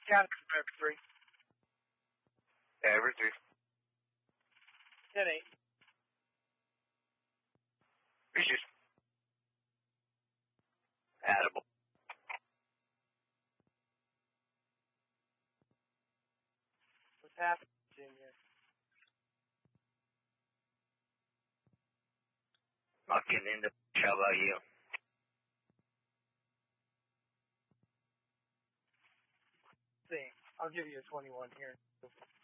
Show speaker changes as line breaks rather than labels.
County American Free.
Average 3.
10-8.
Fishes. Addable.
What's happening, Junior?
I'll get into. How about you?
See, I'll give you a 21 here.